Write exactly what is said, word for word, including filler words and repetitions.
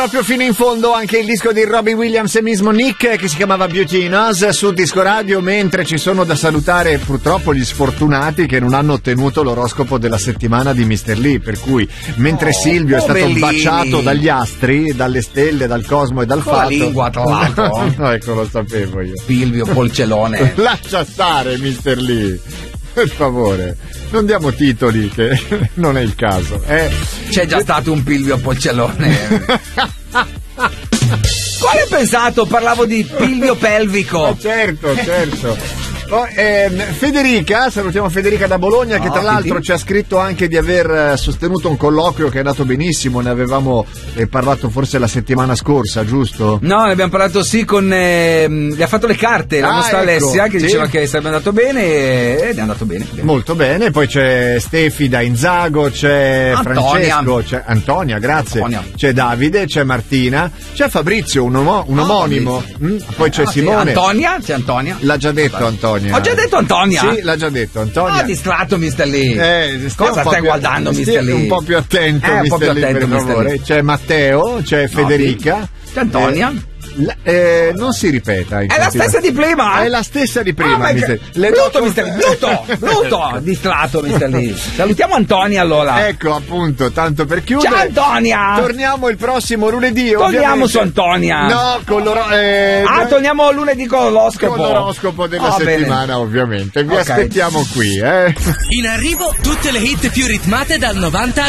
Proprio fino in fondo anche il disco di Robbie Williams e mismo Nick, che si chiamava Beauty in Us, su Disco Radio, mentre ci sono da salutare purtroppo gli sfortunati che non hanno ottenuto l'oroscopo della settimana di mister Lee, per cui mentre oh, Silvio è stato bellini. baciato dagli astri, dalle stelle, dal cosmo e dal con fatto, la lingua tra l'altro. No, ecco, lo sapevo io. Silvio Polcelone. Lascia stare mister Lee, per favore, non diamo titoli, che non è il caso. Eh. C'è già stato un Pilvio Polcelone. Quale pensato? Parlavo di Pilvio pelvico. Ah, certo, certo. Oh, ehm, Federica, salutiamo Federica da Bologna, no, che tra l'altro ti... ci ha scritto anche di aver sostenuto un colloquio che è andato benissimo. Ne avevamo eh, parlato forse la settimana scorsa, giusto? No, ne abbiamo parlato sì con eh, gli ha fatto le carte la ah, nostra ecco, Alessia, che sì. diceva che sarebbe andato bene ed è andato bene, bene. Molto bene. Poi c'è Stefi da Inzago, c'è Antonia. Francesco, c'è Antonia, grazie. Antonia. C'è Davide, c'è Martina, c'è Fabrizio, un, omo, un oh, omonimo. Mm? Poi c'è ah, Simone. Sì. Antonia, c'è Antonia. L'ha già detto Antonia. Ho già detto Antonia? Sì, l'ha già detto Antonia. Ah, distratto mister Lee. Eh, Cosa stai più, guardando mister Lee? Un po' più attento, eh, un po' più Lee, attento, per favore. C'è Matteo, c'è Federica. No, c'è Antonia. Eh, La, eh, non si ripeta. È la stessa di prima? È la stessa di prima. Ah, mister Le brutto, mister Lee. Brutto, brutto, distratto, mister Lee. Salutiamo Antonia allora. Ecco, appunto, tanto per chiudere. Ciao Antonia! Torniamo il prossimo lunedì. Torniamo ovviamente. su Antonia. No, con l'oro... Eh, ah, torniamo lunedì con l'oroscopo. Con l'oroscopo della oh, settimana, bene. ovviamente. Vi okay. aspettiamo qui, eh. In arrivo tutte le hit più ritmate dal novanta